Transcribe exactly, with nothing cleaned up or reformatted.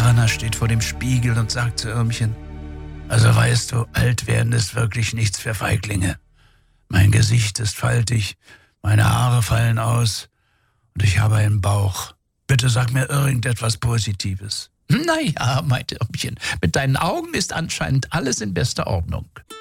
Erna steht vor dem Spiegel und sagt zu Irmchen: Also weißt du, alt werden ist wirklich nichts für Feiglinge. Mein Gesicht ist faltig, meine Haare fallen aus und ich habe einen Bauch. Bitte sag mir irgendetwas Positives. Naja, meinte Irmchen, mit deinen Augen ist anscheinend alles in bester Ordnung.